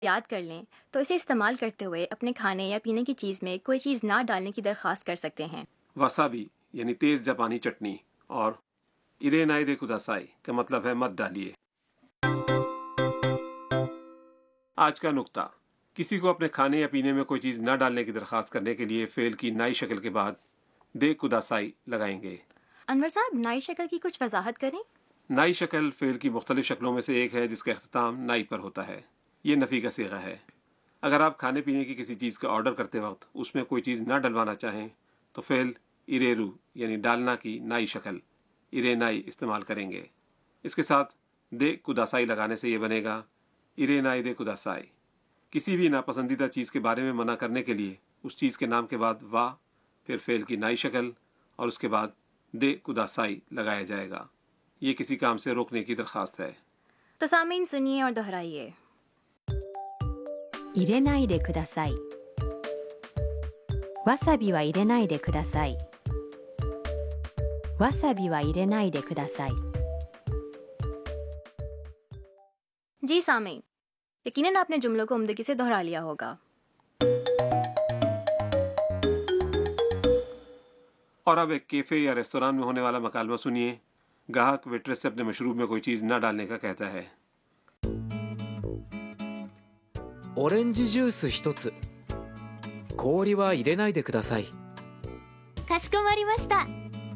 याद कर लें तो इसे इस्तेमाल करते हुए अपने खाने या पीने की चीज़ में कोई चीज़ ना डालने की दरख्वास्त कर सकते हैं। वसाबी यानी तेज जापानी चटनी और इरेनाई दे कुदासाई का मतलब है मत डालिए। आज का नुक्ता, किसी को अपने खाने या पीने में कोई चीज़ न डालने की दरख्वास्त करने के लिए फेल की नाई शक्ल के बाद दे कुदासाई लगाएंगे। अनवर साहब, नाई शक्ल की कुछ वजाहत करें। नाई शक्ल फेल की मुख्तलिफ शक्लों में से एक है जिसका अख्ताम नाई पर होता है। ये नफ़ी का सीगा है। अगर आप खाने पीने की किसी चीज़ का ऑर्डर करते वक्त उसमें कोई चीज़ ना डलवाना चाहें तो फेल इरेरू यानी डालना की नाई शक्ल इरेनाई इस्तेमाल करेंगे। इसके साथ दे कुदासाई लगाने से ये बनेगा इरेनाई दे कुदासाई। किसी भी नापसंदीदा चीज़ के बारे में मना करने के लिए उस चीज़ के नाम के बाद वा, फिर फेल की नाई शक्ल और उसके बाद दे कुदासाई लगाया जाएगा। ये किसी काम से रोकने की दरख्वास्त है। तो सामीन सुनिए और दोहराइए। 入れないでください。わさびは入れないでください。わさびは入れないでください。 जी सामीन, यकीनन आपने जुमलों को उम्दगी से दोहरा लिया होगा। और अब एक कैफ़े या रेस्तोरां में होने वाला मकालमा सुनिए। ग्राहक वेट्रेस से अपने मशरूब में कोई चीज़ न डालने का कहता है। オレンジジュース一つ。氷は入れないでください。 かしこまりました。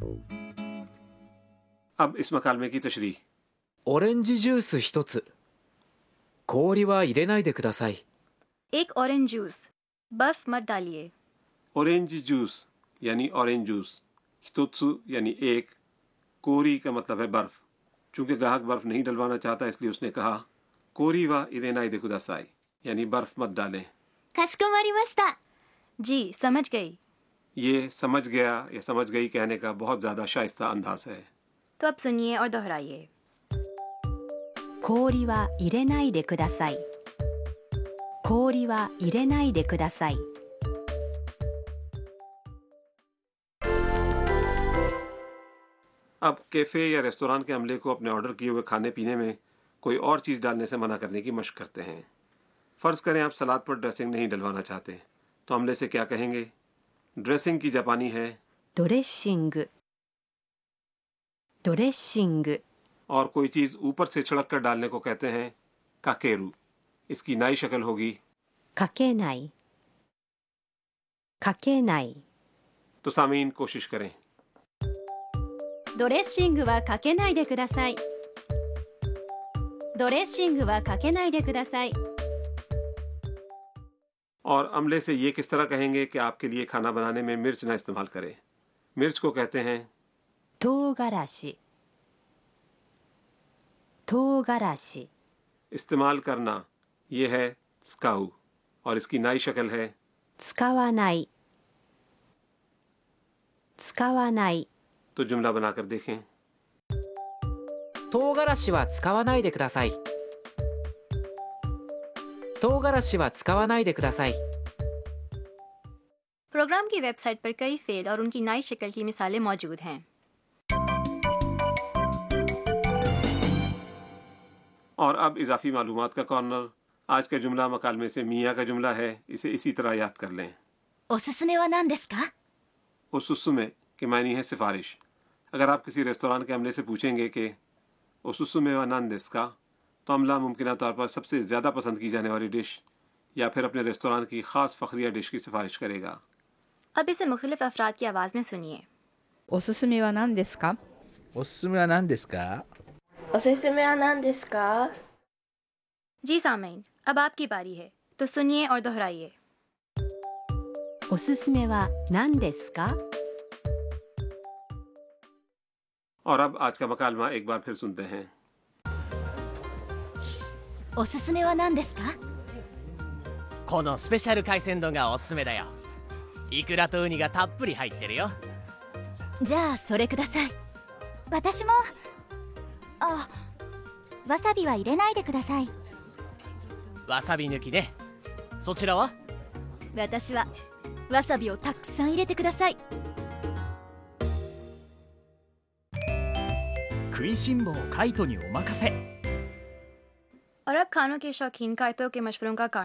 अब इस मकालमे की तशरीह। オレンジジュース一つ。氷は入れないでください。 एक ऑरेंज जूस, बर्फ मत डालिए। ऑरेंज जूस यानी ऑरेंज जूस, हितोत्सु यानी एक, कोरी का मतलब है बर्फ। चूंकि ग्राहक बर्फ नहीं डलवाना चाहता इसलिए उसने कहा कोरी वा इरेनाई दे कुदासाई यानी बर्फ मत डालें। かしこまりました。 जी, समझ गई। ये समझ गया या समझ गई कहने का बहुत ज़्यादा शाइस्ता अंदाज है। तो अब सुनिए और दोहराइए। 氷は入れないでください。氷は入れないでください。 अब कैफ़े या रेस्तोरां के अमले को अपने ऑर्डर किए हुए खाने पीने में कोई और चीज़ डालने से मना करने की मशक करते हैं। फ़र्ज़ करें आप सलाद पर ड्रेसिंग नहीं डलवाना चाहते तो अमले से क्या कहेंगे? ड्रेसिंग की जापानी है ドレッシング。ドレッシング。 और कोई चीज़ ऊपर से छिड़क कर डालने को कहते हैं काकेरू। इसकी नाई शक्ल होगी かけない。かけない。 तो सामीन कोशिश करें। ドレッシングはかけないでください。ドレッシングはかけないでください。 और अमले से ये किस तरह कहेंगे कि आपके लिए खाना बनाने में मिर्च ना इस्तेमाल करें? मिर्च को कहते हैं 唐辛子。唐辛子。 इस्तेमाल करना, ये है स्काउ और इसकी नाई शक्ल है 使わない。使わない。 तो जुमला बनाकर देखें। 唐辛子は使わないでください。唐辛子は使わないでください。 प्रोग्राम की वेबसाइट पर कई फेल और उनकी नाई शक्ल की मिसालें मौजूद हैं। और अब इजाफी मालूमात का कॉर्नर। आज का जुमला मकालमे से मियाँ का जुमला है, इसे इसी तरह याद कर लें। おすすめは何ですか？ ओसुसुमे के मायने है सिफारिश। अगर आप किसी रेस्तोरां के अमले से पूछेंगे कि ओसुसुमे व नान देस का, तो अमला मुमकिन तौर पर सबसे ज़्यादा पसंद की जाने वाली डिश या फिर अपने रेस्तोरां की ख़ास फ़ख्रिया डिश की सिफारिश करेगा। अब इसे मुख्तलिफ अफराद की आवाज़ में सुनिए। おすすめは何ですか？ おすすめは何ですか？ おすすめは何ですか？ जी सामीन, अब आपकी बारी है, तो सुनिए और दोहराइए। おすすめは何ですか？ और अब आज का मकालमा एक बार फिर सुनते हैं। おすすめは何ですか？ このスペシャル海鮮丼がおすすめだよ。イクラとウニがたっぷり入ってるよ。 じゃあそれください。私も。あ、わさびは入れないでください。 わさび抜きね。そちらは？ 私はわさびをたくさん入れてください。 食いしん坊カイトにお任せ。 और अब खानों के शौकीन कायतों के मशवरों का